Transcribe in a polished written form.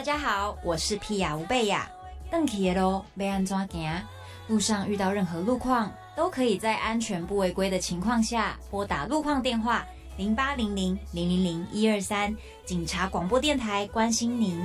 家好，我是皮亚吴贝亚。回去的路要安怎行？路上遇到任何路况，都可以在安全不违规的情况下拨打路况电话0800-000-123，警察广播电台关心您。